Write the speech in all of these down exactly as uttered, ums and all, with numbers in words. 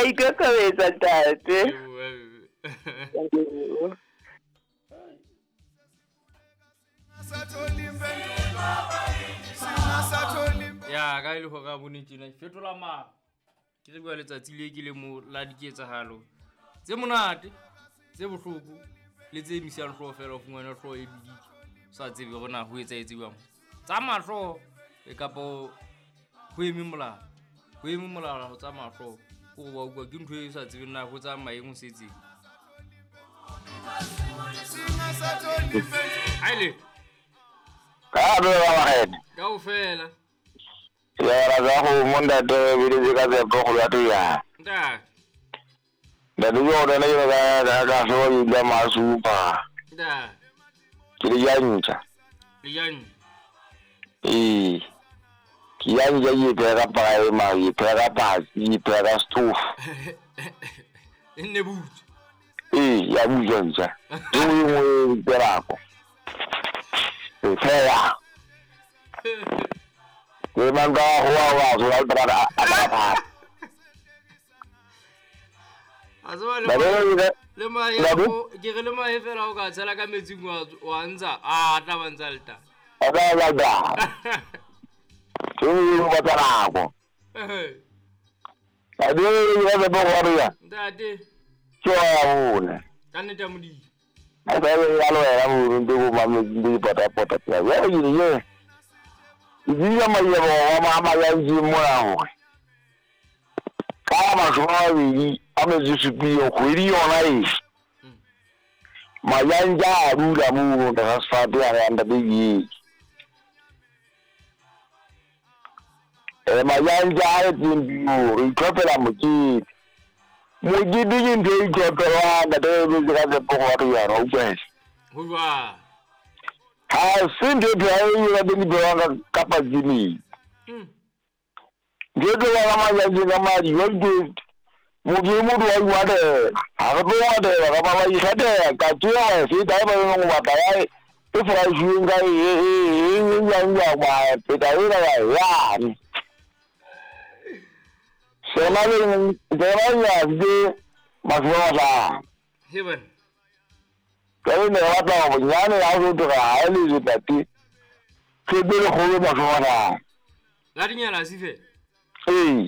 ikakabetsa tate. Ya ka ile go ga bonetsena fetola ma ke re bua letsatsi le ke le mo la diketsagalo tse monate tse bohloko le tse misang hlo fela go ngwana hlo e bidi sa tsebe gona go etsa etsiwang tsa mahlo e kapo go eme mola go eme mola go tsa mahlo go ba go ke ntwe sa tsebe na go tsa maemo setse Haile ka ba ba hene ka o fela ya ra za go monda de bidi ka ze go ya ya nda da du yo da ne ga ga ga so yi da masu pa nda ki ya nta lian eh ki ya ya yi pe ga pa e ma yi pe ga pa yi pe ga stuf in the boot eh ya bu jo nta du yi pe ra ko eh pe ya ke man ga ho wa so al tra da da azwa le le ma ya go ke re le ma e fela o ka tsela ka metsing wa ntsa a tla bantsa leta ada la da ke ni mo tra ko eh ade ya be bo ya ndate cho ne tane ta mudi ada ya lo ya mu ndu ko ma ndi pata pata ya ya ni ye idi ya ma ya bo ma ma ya ji mo na ho ka ma so ma wi ame ji su bi o ko ri ona yi ma ya nja ru da mu da sa da ya nda bi e ma ya nja e tin bi ko pe la mu ji mu ji di yin de ko to wa da de bi ga de ko wa ya ro gwe huwa ha sin de bi ai ya de bi wa ka pa ji ni mm de de wa ma ya ji ga ma ji wo de mu ji mu do wa de ha ko wa de ga ba wa yi ha de ka ti wa si da ba no wa ba ai e fra ji ga e e ya ya wa pe da ri ga ya ni se ma de de ma ya de ma so wa heaven cái này nó đâu mình nhớ nó áo tôi được à đi gì vậy thì cái bên hồ nó mà sao nào la dinya la sife ừ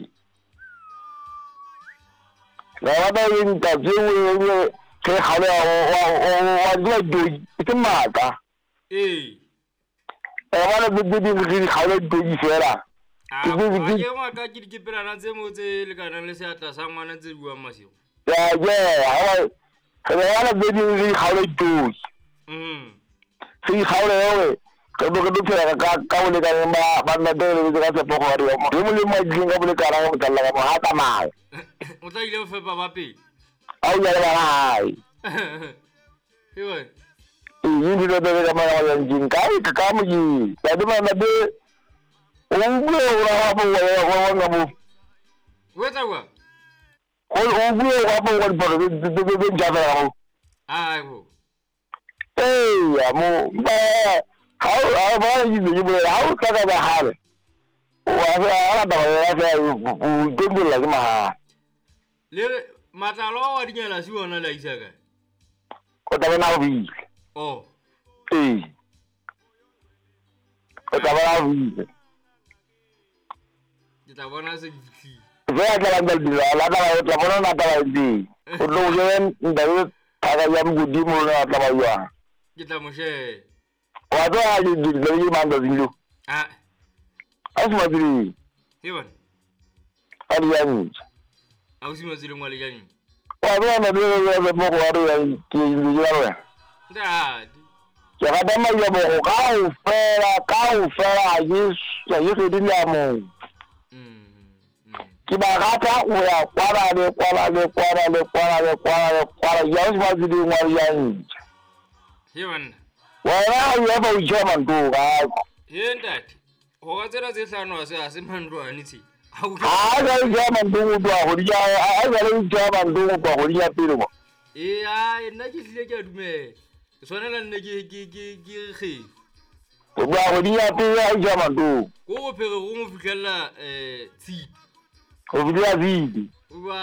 nó đây những cái gì như cái hậu là我我我这对这嘛的 eh 我那边这边是好的对一些了 ah ke ma ka ke ke pela na tse mo tse le kana le se atla sa ngwana tse bua masio ya ya hao cái đó là bên是好的对 mm 是好的喂cái đó cái đó là cái cái này cái mà bạn nói đây là cái bộ hoa rồi mà nếu như mà riêng cái bên cái nào mà là mà hata mal o ta ile fe baba pe au ya la hai heaven ini dia dari mana yang jingkai ke kamu ji jadi mana dia unggu orang apa orang orang kamu weta wa kalau unggu apa orang pada dia dia dia jaga kamu ah go eh ya mu ba kau apa ini ni boleh kau kata dah hal wah saya ada orang saya tunggu lagi mah le matalo wa dinya la siwa na la isaka kau tak nak bi oh eh kau tak nak bi kita bona se gifti saya jalan jalan di lah lah telepon nak tahu di untuk jalan dari agak jam gudi mula nak tahu ya kita moshe waktu ada di dari mana dulu ah asma dulu heaven ada yang au si mazile ngwale yani waktu ada di ada buku ada yang di jalan nda ya ada mah ya buku kau fera kau fera yes ya yes di dalam mm kita kata uya kuara le kuara le kuara le kuara le kuara le kuara ya asma dulu ngwale yang heaven wala ya ba ujaman tu ka yenda ho ga tsera tse hlano ase ase mandro anitsi a ga ujaman tu tu a horiya a ga ujaman tu tu horiya pele mo eh ai nna ke hlile ke dume sona la nne ke ke ke ke ge o ba horiya pele a ujaman tu go go phege go mo fitlhela eh tsi o bua zidi o ba